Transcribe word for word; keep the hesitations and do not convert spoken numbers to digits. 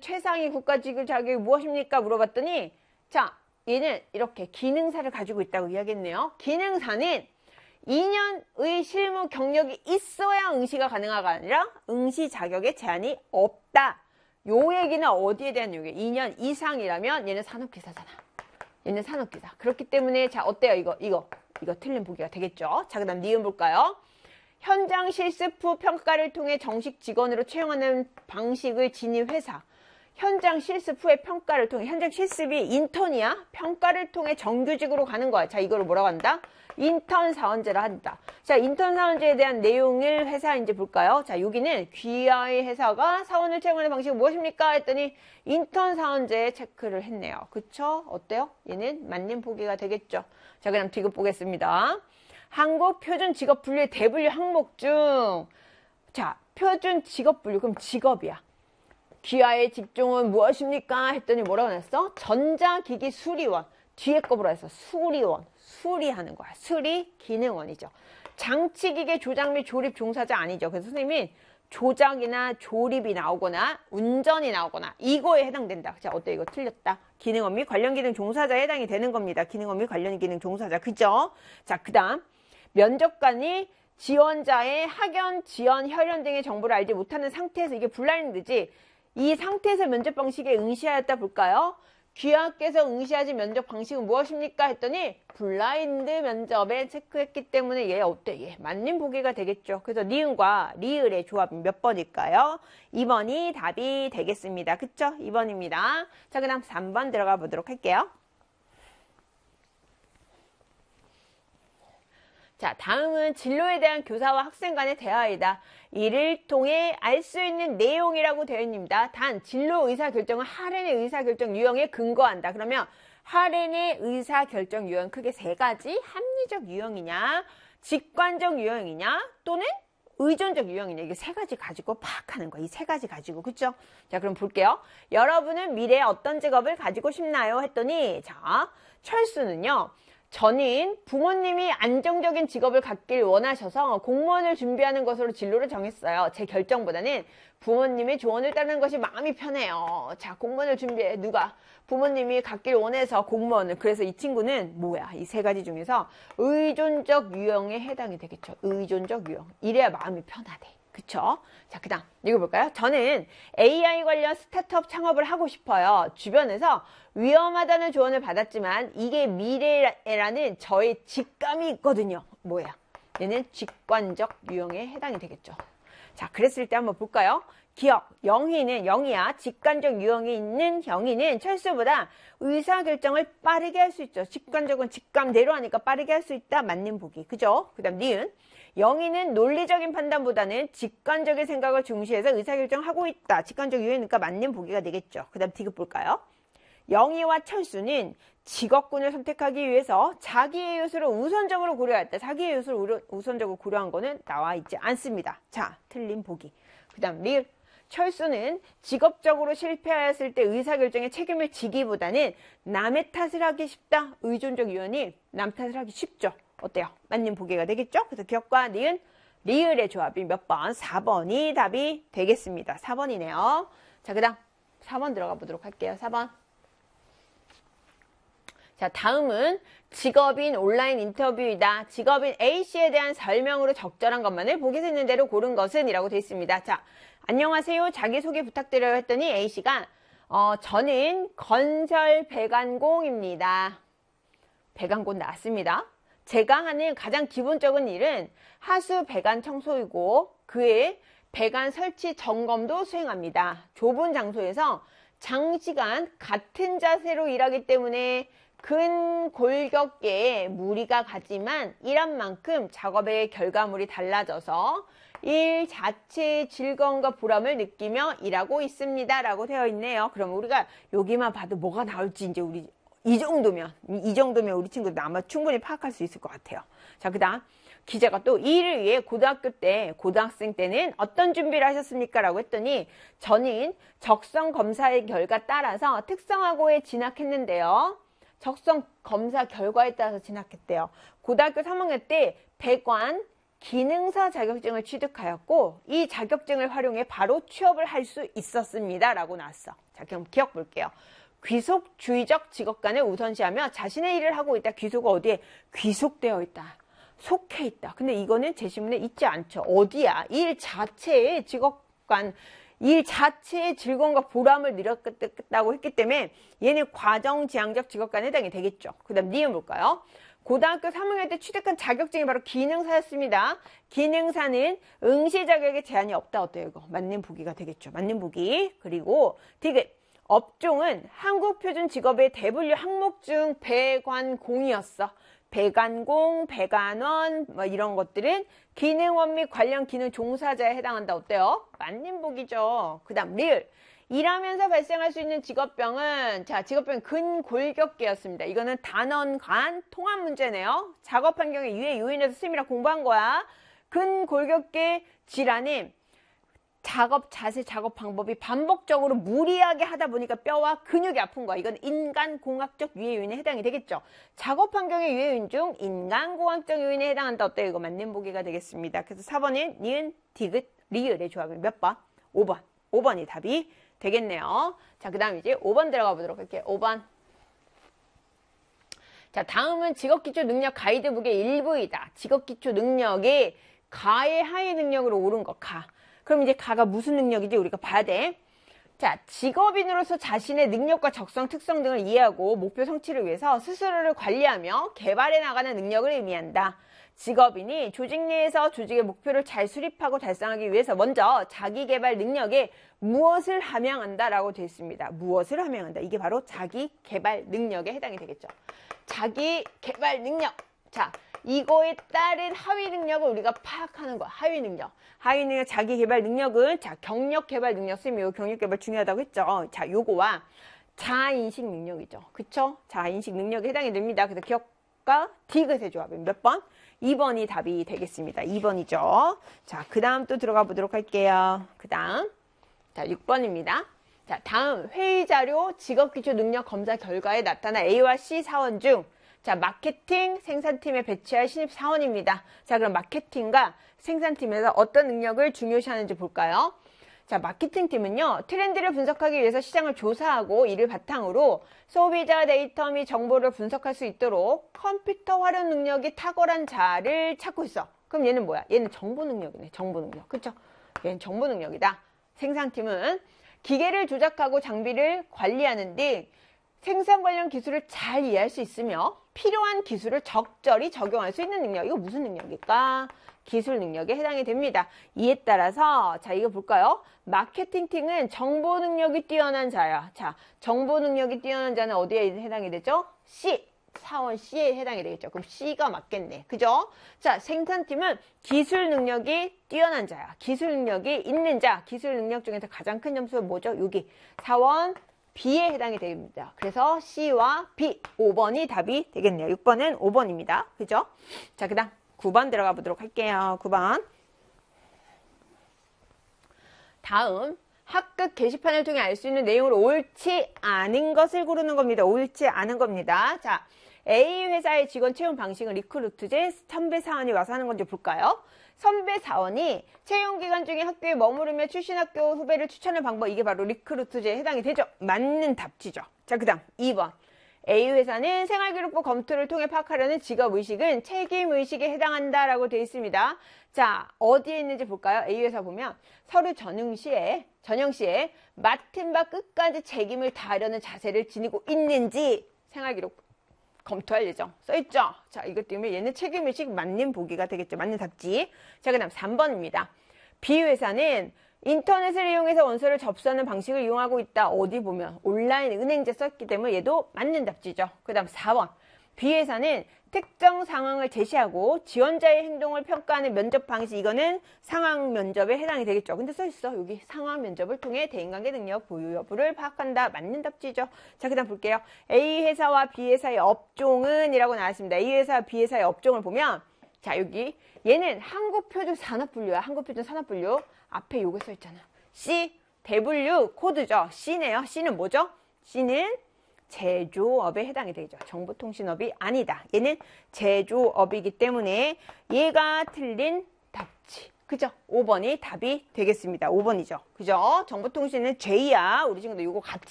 최상위 국가직급 자격이 무엇입니까? 물어봤더니 자, 얘는 이렇게 기능사를 가지고 있다고 이야기했네요. 기능사는 이 년의 실무 경력이 있어야 응시가 가능하가 아니라 응시 자격에 제한이 없다. 요 얘기는 어디에 대한 얘기예요? 이 년 이상이라면 얘는 산업기사잖아. 얘는 산업기사. 그렇기 때문에 자 어때요? 이거 이거 이거 틀린 보기가 되겠죠. 자, 그 다음 니은 볼까요? 현장 실습 후 평가를 통해 정식 직원으로 채용하는 방식을 지닌 회사. 현장 실습 후에 평가를 통해, 현장 실습이 인턴이야? 평가를 통해 정규직으로 가는 거야. 자, 이거를 뭐라고 한다? 인턴 사원제라 한다. 자, 인턴 사원제에 대한 내용을 회사 이제 볼까요? 자, 여기는 귀하의 회사가 사원을 채용하는 방식이 무엇입니까? 했더니 인턴 사원제 체크를 했네요. 그쵸? 어때요? 얘는 맞는 보기가 되겠죠. 자, 그럼 디귿 보겠습니다. 한국 표준 직업 분류의 대분류 항목 중, 자, 표준 직업 분류, 그럼 직업이야. 귀하의 직종은 무엇입니까? 했더니 뭐라고 했어? 전자기기 수리원. 뒤에 거 뭐라 했어? 수리원. 수리하는 거야. 수리 기능원이죠. 장치기계 조작 및 조립 종사자 아니죠. 그래서 선생님이 조작이나 조립이 나오거나 운전이 나오거나 이거에 해당된다. 자, 어때? 이거 틀렸다. 기능원 및 관련 기능 종사자에 해당이 되는 겁니다. 기능원 및 관련 기능 종사자. 그죠? 자, 그 다음 면접관이 지원자의 학연, 지원, 혈연 등의 정보를 알지 못하는 상태에서, 이게 블라인드지. 이 상태에서 면접 방식에 응시하였다 볼까요? 귀하께서 응시하신 면접 방식은 무엇입니까? 했더니 블라인드 면접에 체크했기 때문에 얘 어때? 얘 맞는 보기가 되겠죠. 그래서 니은과 리을의 조합이 몇 번일까요? 이 번이 답이 되겠습니다. 그쵸? 이 번입니다. 자, 그 다음 삼 번 들어가 보도록 할게요. 자, 다음은 진로에 대한 교사와 학생 간의 대화이다. 이를 통해 알 수 있는 내용이라고 되어 있습니다. 단, 진로 의사결정은 할인의 의사결정 유형에 근거한다. 그러면 할인의 의사결정 유형 크게 세 가지. 합리적 유형이냐, 직관적 유형이냐, 또는 의존적 유형이냐. 이게 세 가지 가지고 파악하는 거야. 이 세 가지 가지고. 그쵸? 자, 그럼 볼게요. 여러분은 미래에 어떤 직업을 가지고 싶나요? 했더니, 자, 철수는요. 저는 부모님이 안정적인 직업을 갖길 원하셔서 공무원을 준비하는 것으로 진로를 정했어요. 제 결정보다는 부모님의 조언을 따르는 것이 마음이 편해요. 자, 공무원을 준비해. 누가? 부모님이 갖길 원해서 공무원을. 그래서 이 친구는 뭐야? 이 세 가지 중에서 의존적 유형에 해당이 되겠죠. 의존적 유형. 이래야 마음이 편하대. 그쵸? 자, 그 다음 이거 볼까요? 저는 에이아이 관련 스타트업 창업을 하고 싶어요. 주변에서 위험하다는 조언을 받았지만 이게 미래라는 저의 직감이 있거든요. 뭐야? 얘는 직관적 유형에 해당이 되겠죠. 자, 그랬을 때 한번 볼까요? 기억, 영희는, 영희야. 직관적 유형이 있는 영희는 철수보다 의사결정을 빠르게 할 수 있죠. 직관적은 직감대로 하니까 빠르게 할 수 있다. 맞는 보기. 그죠? 그 다음 니은. 영희는 논리적인 판단보다는 직관적인 생각을 중시해서 의사결정하고 있다. 직관적 유형이니까 맞는 보기가 되겠죠. 그 다음 디귿 볼까요? 영희와 철수는 직업군을 선택하기 위해서 자기의 요소를 우선적으로 고려했다. 자기의 요소를 우선적으로 고려한 거는 나와 있지 않습니다. 자, 틀린 보기. 그 다음 리을. 철수는 직업적으로 실패하였을 때 의사결정에 책임을 지기보다는 남의 탓을 하기 쉽다. 의존적 유형이 남 탓을 하기 쉽죠. 어때요? 맞는 보기가 되겠죠? 그래서 기억과 니은, 리을의 조합이 몇 번? 사 번이 답이 되겠습니다. 사 번이네요. 자, 그 다음 사 번 들어가 보도록 할게요. 사 번. 자, 다음은 직업인 온라인 인터뷰이다. 직업인 A씨에 대한 설명으로 적절한 것만을 보기서 있는 대로 고른 것은 이라고 되어 있습니다. 자, 안녕하세요. 자기소개 부탁드려요 했더니 A씨가 어, 저는 건설 배관공입니다. 배관공 나왔습니다. 제가 하는 가장 기본적인 일은 하수 배관 청소이고 그의 배관 설치 점검도 수행합니다. 좁은 장소에서 장시간 같은 자세로 일하기 때문에 근 골격계에 무리가 가지만 일한 만큼 작업의 결과물이 달라져서 일 자체의 즐거움과 보람을 느끼며 일하고 있습니다. 라고 되어 있네요. 그럼 우리가 여기만 봐도 뭐가 나올지 이제 우리 이 정도면, 이 정도면 우리 친구들 아마 충분히 파악할 수 있을 것 같아요. 자, 그 다음 기자가 또 이 일을 위해 고등학교 때, 고등학생 때는 어떤 준비를 하셨습니까? 라고 했더니 저는 적성 검사의 결과 따라서 특성화고에 진학했는데요. 적성 검사 결과에 따라서 진학했대요. 고등학교 삼 학년 때 배관, 기능사 자격증을 취득하였고 이 자격증을 활용해 바로 취업을 할 수 있었습니다. 라고 나왔어. 자, 그럼 기억 볼게요. 귀속주의적 직업관을 우선시하며 자신의 일을 하고 있다. 귀속은 어디에? 귀속되어 있다. 속해 있다. 근데 이거는 제시문에 있지 않죠. 어디야? 일 자체의 직업관, 일 자체의 즐거움과 보람을 느꼈다고 했기 때문에 얘는 과정지향적 직업관에 해당이 되겠죠. 그 다음 니은 볼까요? 고등학교 삼 학년 때 취득한 자격증이 바로 기능사였습니다. 기능사는 응시 자격에 제한이 없다. 어때요? 이거 맞는 보기가 되겠죠. 맞는 보기. 그리고 디귿. 업종은 한국표준직업의 대분류 항목 중 배관공이었어. 배관공, 배관원 뭐 이런 것들은 기능원 및 관련 기능 종사자에 해당한다. 어때요? 맞는 보기죠. 그 다음 리을. 일하면서 발생할 수 있는 직업병은 자 직업병 근골격계였습니다. 이거는 단원 간 통합 문제네요. 작업 환경의 유해 요인에서 쌤이랑 공부한 거야. 근골격계 질환은 작업 자세, 작업 방법이 반복적으로 무리하게 하다 보니까 뼈와 근육이 아픈 거야. 이건 인간공학적 유해 요인에 해당이 되겠죠. 작업 환경의 유해 요인 중 인간공학적 요인에 해당한다. 어때요? 이거 맞는 보기가 되겠습니다. 그래서 사 번은 니은, 디귿, 리을의 조합은 몇 번? 오 번. 오 번이 답이 되겠네요. 자, 그 다음 이제 오 번 들어가 보도록 할게요. 오 번. 자, 다음은 직업기초 능력 가이드북의 일부이다. 직업기초 능력이 가의 하위 능력으로 오른 거, 가. 그럼 이제 가가 무슨 능력인지 우리가 봐야 돼. 자, 직업인으로서 자신의 능력과 적성, 특성 등을 이해하고 목표 성취를 위해서 스스로를 관리하며 개발해 나가는 능력을 의미한다. 직업인이 조직 내에서 조직의 목표를 잘 수립하고 달성하기 위해서 먼저 자기개발 능력에 무엇을 함양한다라고 되어 있습니다. 무엇을 함양한다. 이게 바로 자기개발 능력에 해당이 되겠죠. 자기개발 능력. 자, 이거에 따른 하위 능력을 우리가 파악하는 거야. 하위 능력. 하위 능력, 자기 개발 능력은 자, 경력 개발 능력. 쌤이 요 경력 개발 중요하다고 했죠. 자, 요거와 자아인식 능력이죠. 그쵸? 자아인식 능력에 해당이 됩니다. 그래서 기억과 디귿의 조합은 몇 번? 이 번이 답이 되겠습니다. 이 번이죠. 자, 그 다음 또 들어가 보도록 할게요. 그 다음. 자, 육 번입니다. 자, 다음 회의자료 직업기초 능력 검사 결과에 나타난 A와 C 사원 중 자, 마케팅 생산팀에 배치할 신입 사원입니다. 자, 그럼 마케팅과 생산팀에서 어떤 능력을 중요시하는지 볼까요? 자, 마케팅팀은요, 트렌드를 분석하기 위해서 시장을 조사하고 이를 바탕으로 소비자 데이터 및 정보를 분석할 수 있도록 컴퓨터 활용 능력이 탁월한 자를 찾고 있어. 그럼 얘는 뭐야? 얘는 정보 능력이네. 정보 능력. 그쵸? 얘는 정보 능력이다. 생산팀은 기계를 조작하고 장비를 관리하는 등 생산 관련 기술을 잘 이해할 수 있으며 필요한 기술을 적절히 적용할 수 있는 능력. 이거 무슨 능력일까? 기술 능력에 해당이 됩니다. 이에 따라서 자 이거 볼까요? 마케팅 팀은 정보 능력이 뛰어난 자야. 자, 정보 능력이 뛰어난 자는 어디에 해당이 되죠? C. 사원 C에 해당이 되겠죠. 그럼 C가 맞겠네. 그죠? 자, 생산팀은 기술 능력이 뛰어난 자야. 기술 능력이 있는 자. 기술 능력 중에서 가장 큰 점수는 뭐죠? 여기 사원 B에 해당이 됩니다. 그래서 C와 B, 오 번이 답이 되겠네요. 육 번은 오 번입니다. 그죠? 자, 그 다음 구 번 들어가 보도록 할게요. 구 번. 다음, 학급 게시판을 통해 알 수 있는 내용으로 옳지 않은 것을 고르는 겁니다. 옳지 않은 겁니다. 자, A 회사의 직원 채용 방식은 리크루트제 선배 사원이 와서 하는 건지 볼까요? 선배 사원이 채용 기간 중에 학교에 머무르며 출신 학교 후배를 추천하는 방법, 이게 바로 리크루트제에 해당이 되죠. 맞는 답지죠. 자, 그 다음 이 번. A 회사는 생활기록부 검토를 통해 파악하려는 직업의식은 책임의식에 해당한다라고 되어 있습니다. 자, 어디에 있는지 볼까요? A 회사 보면 서류 전형 시에, 전형 시에 맡은 바 끝까지 책임을 다하려는 자세를 지니고 있는지 생활기록 검토할 예정 써있죠. 자, 이것 때문에 얘는 책임의식 맞는 보기가 되겠죠. 맞는 답지. 자, 그 다음 삼 번입니다. B 회사는 인터넷을 이용해서 원서를 접수하는 방식을 이용하고 있다. 어디 보면 온라인 은행제 썼기 때문에 얘도 맞는 답지죠. 그 다음 사 번. B 회사는 특정 상황을 제시하고 지원자의 행동을 평가하는 면접 방식, 이거는 상황 면접에 해당이 되겠죠. 근데 써있어. 여기 상황 면접을 통해 대인관계 능력 보유 여부를 파악한다. 맞는 답지죠. 자, 그 다음 볼게요. A 회사와 B 회사의 업종은 이라고 나왔습니다. A 회사와 B 회사의 업종을 보면 자, 여기 얘는 한국표준 산업분류야. 한국표준 산업분류. 앞에 요거 써있잖아. C, 대분류 코드죠. C네요. C는 뭐죠? C는 제조업에 해당이 되죠. 정보통신업이 아니다. 얘는 제조업이기 때문에 얘가 틀린 같이. 그죠? 오 번이 답이 되겠습니다. 오 번이죠. 그죠? 정보통신은 J야. 우리 친구들 이거 같이